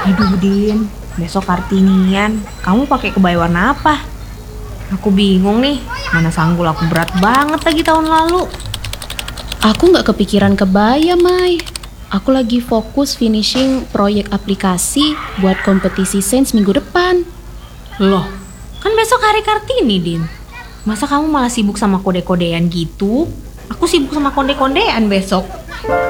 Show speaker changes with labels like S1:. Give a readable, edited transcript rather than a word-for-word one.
S1: Aduh Din, besok Kartinian. Kamu pakai kebaya warna apa? Aku bingung nih, mana sanggul aku berat banget lagi tahun lalu.
S2: Aku nggak kepikiran kebaya, Mai. Aku lagi fokus finishing proyek aplikasi buat kompetisi Sains minggu depan.
S1: Loh, kan besok hari Kartini, Din. Masa kamu malah sibuk sama kode-kodean gitu? Aku sibuk sama konde-kondean besok.